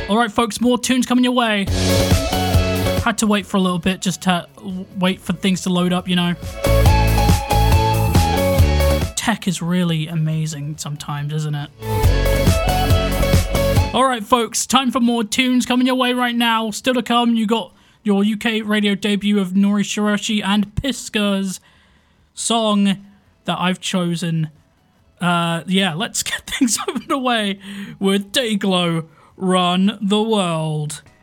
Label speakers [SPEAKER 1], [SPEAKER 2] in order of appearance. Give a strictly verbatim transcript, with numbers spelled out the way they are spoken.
[SPEAKER 1] Alright folks, more tunes coming your way. Had to wait for a little bit just to wait for things to load up, you know. Tech is really amazing sometimes, isn't it? Alright folks, time for more tunes coming your way right now. Still to come, you got your U K radio debut of Nori Shiroshi and Piska's song that I've chosen. Uh, yeah, let's get things underway with Dayglow, Run the World.